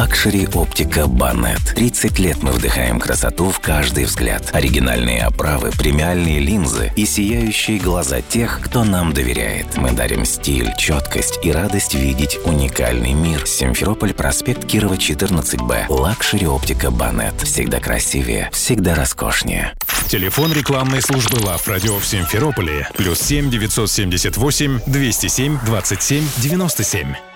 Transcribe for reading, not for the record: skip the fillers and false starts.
Лакшери оптика Банет. 30 лет мы вдыхаем красоту в каждый взгляд. Оригинальные оправы, премиальные линзы и сияющие глаза тех, кто нам доверяет. Мы дарим стиль, четкость и радость видеть уникальный мир. Симферополь, проспект Кирова, 14Б. Лакшери оптика Банет. Всегда красивее, всегда роскошнее. Телефон рекламной службы Love Radio в Симферополе +7 978 207 27 97.